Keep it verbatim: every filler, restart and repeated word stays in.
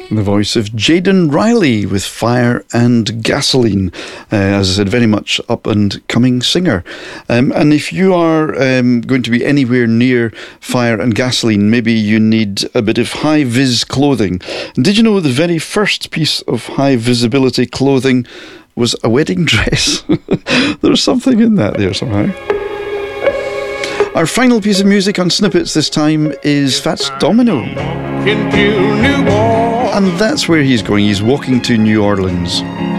The voice of Jaden Riley with Fire and Gasoline. Uh, as I said, very much up and coming singer. Um, and if you are um, going to be anywhere near Fire and Gasoline, maybe you need a bit of high-vis clothing. Did you know the very first piece of high-visibility clothing was a wedding dress? There's something in that there somehow. Our final piece of music on Snippets this time is Fats Domino. And that's where he's going. He's walking to New Orleans.